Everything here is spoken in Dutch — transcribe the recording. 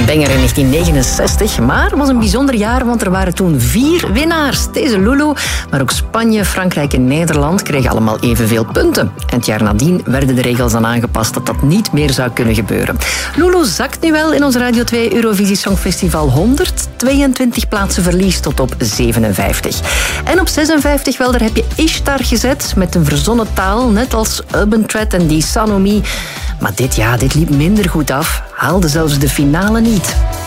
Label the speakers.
Speaker 1: banger in 1969, maar het was een bijzonder jaar, want er waren toen 4 winnaars. Deze Lulu, maar ook Spanje, Frankrijk en Nederland kregen allemaal evenveel punten. En het jaar nadien werden de regels dan aangepast dat dat niet meer zou kunnen gebeuren. Lulu zakt nu wel in ons Radio 2 Eurovisie Songfestival 122 plaatsen verlies tot op 57. En op 56, wel, daar heb je Ishtar gezet met een verzonnen taal, net als Urban Thread en die Sanomi. Maar dit liep minder goed af, haalde zelfs de finale niet.